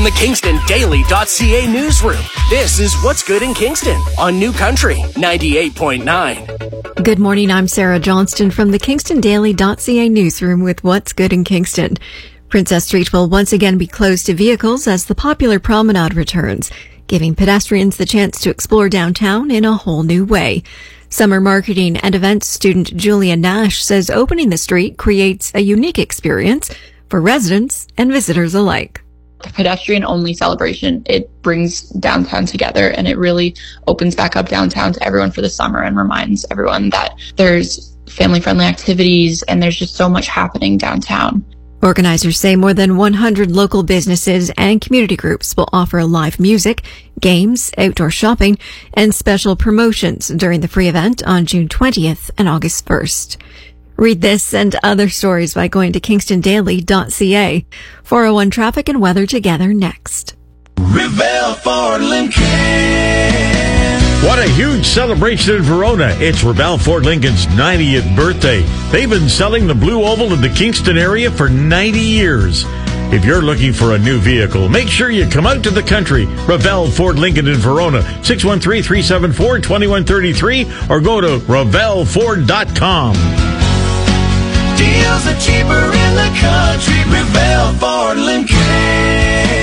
the KingstonDaily.ca newsroom, this is What's Good in Kingston on New Country 98.9. Good morning, I'm Sarah Johnston from the KingstonDaily.ca newsroom with What's Good in Kingston. Princess Street will once again be closed to vehicles as the popular promenade returns, giving pedestrians the chance to explore downtown in a whole new way. Summer marketing and events student Julia Nash says opening the street creates a unique experience for residents and visitors alike. The pedestrian-only celebration, it brings downtown together, and it really opens back up downtown to everyone for the summer and reminds everyone that there's family-friendly activities and there's just so much happening downtown. Organizers say more than 100 local businesses and community groups will offer live music, games, outdoor shopping, and special promotions during the free event on June 20th and August 1st. Read this and other stories by going to KingstonDaily.ca. 401 traffic and weather together next. Revell Ford Lincoln. What a huge celebration in Verona. It's Revell Ford Lincoln's 90th birthday. They've been selling the blue oval in the Kingston area for 90 years. If you're looking for a new vehicle, make sure you come out to the country. Revell Ford Lincoln in Verona, 613-374-2133, or go to revellford.com. Deals are cheaper in the country. Revell Ford Lincoln.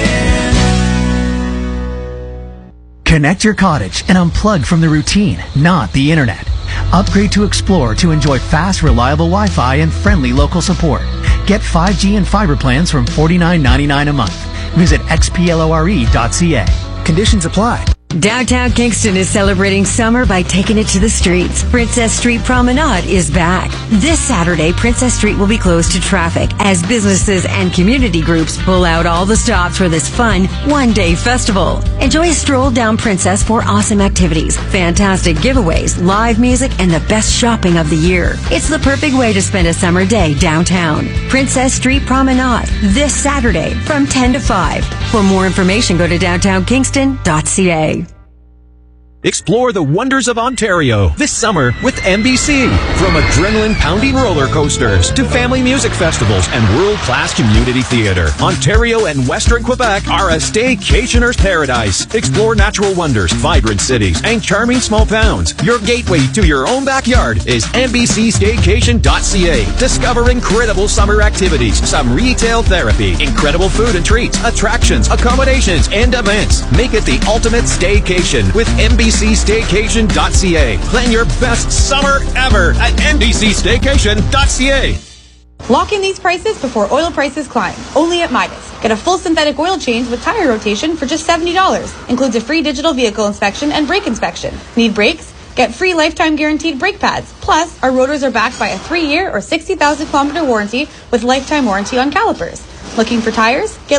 Connect your cottage and unplug from the routine, not the internet. Upgrade to Explore to enjoy fast, reliable Wi-Fi and friendly local support. Get 5G and fiber plans from $49.99 a month. Visit xplore.ca. Conditions apply. Downtown Kingston is celebrating summer by taking it to the streets. Princess Street Promenade is back. This Saturday, Princess Street will be closed to traffic as businesses and community groups pull out all the stops for this fun one-day festival. Enjoy a stroll down Princess for awesome activities, fantastic giveaways, live music, and the best shopping of the year. It's the perfect way to spend a summer day downtown. Princess Street Promenade, this Saturday from 10 to 5. For more information, go to downtownkingston.ca. Explore the wonders of Ontario this summer with NBC. From adrenaline-pounding roller coasters to family music festivals and world-class community theater, Ontario and Western Quebec are a staycationer's paradise. Explore natural wonders, vibrant cities, and charming small towns. Your gateway to your own backyard is NBCStaycation.ca. Discover incredible summer activities, some retail therapy, incredible food and treats, attractions, accommodations, and events. Make it the ultimate staycation with NBCStaycation.ca. Plan your best summer ever at NBCStaycation.ca. Lock in these prices before oil prices climb. Only at Midas. Get a full synthetic oil change with tire rotation for just $70. Includes a free digital vehicle inspection and brake inspection. Need brakes? Get free lifetime guaranteed brake pads. Plus, our rotors are backed by a 3-year or 60,000 kilometer warranty with lifetime warranty on calipers. Looking for tires? Get